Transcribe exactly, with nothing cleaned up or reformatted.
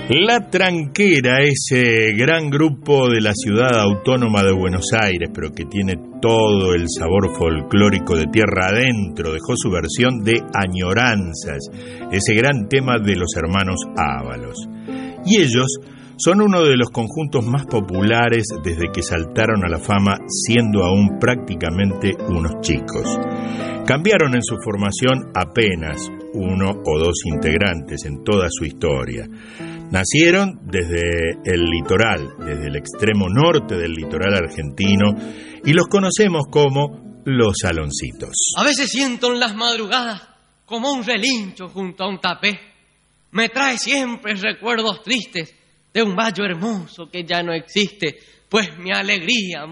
La Tranquera, ese gran grupo de la ciudad autónoma de Buenos Aires, pero que tiene todo el sabor folclórico de tierra adentro, dejó su versión de Añoranzas, ese gran tema de los hermanos Ábalos. Y ellos son uno de los conjuntos más populares desde que saltaron a la fama, siendo aún prácticamente unos chicos. Cambiaron en su formación apenas uno o dos integrantes en toda su historia. Nacieron desde el litoral, desde el extremo norte del litoral argentino, y los conocemos como los Saloncitos. A veces siento en las madrugadas como un relincho junto a un tapé. Me trae siempre recuerdos tristes de un vallo hermoso que ya no existe, pues mi alegría